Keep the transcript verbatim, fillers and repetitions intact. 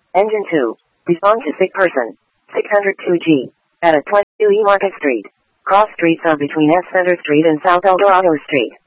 Engine two. Respond to sick person. six oh two G. At a twenty-two E Market Street. Cross streets are between S Center Street and South Eldorado Street.